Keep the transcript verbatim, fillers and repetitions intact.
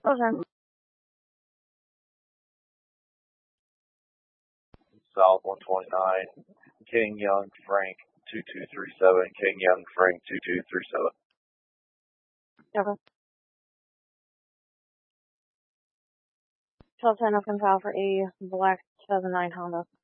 Okay. South one twenty-nine, King Young Frank two two three seven, King Young Frank two two three seven. Okay. twelve ten up in file for a black two thousand nine Honda.